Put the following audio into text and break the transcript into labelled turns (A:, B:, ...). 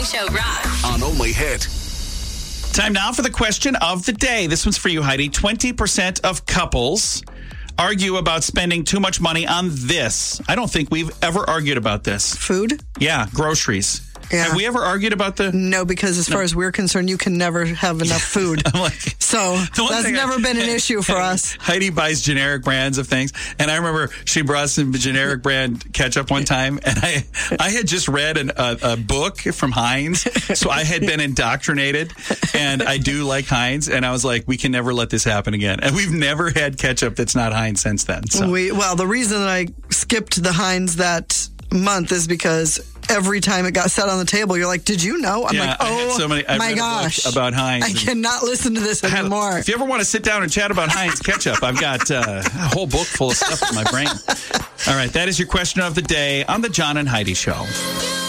A: Show rocks.
B: On Only Hit.
C: Time now for the question of the day. This one's for you, Heidi. 20% of couples argue about spending too much money on this. I don't think we've ever argued about this.
D: Food?
C: Yeah, groceries.
D: Yeah.
C: Have we ever argued about the...
D: No, because as far as we're concerned, you can never have enough food.
C: I'm like,
D: so that's never been an issue for us.
C: Heidi buys generic brands of things. And I remember she brought some generic brand ketchup one time. And I had just read a book from Heinz. So I had been indoctrinated. And I do like Heinz. And I was like, we can never let this happen again. And we've never had ketchup that's not Heinz since then. So.
D: Well, the reason I skipped the Heinz that month is because every time it got set on the table, you're like, did you know? I'm like, oh my gosh.
C: About Heinz.
D: I cannot listen to this anymore.
C: If you ever want to sit down and chat about Heinz ketchup, I've got a whole book full of stuff in my brain. All right, that is your question of the day on the John and Heidi Show.